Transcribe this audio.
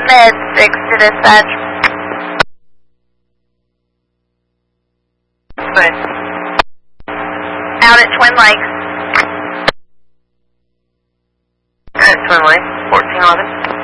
Med 6 to dispatch. Good. Out at Twin Lakes. At Twin Lakes, 1411.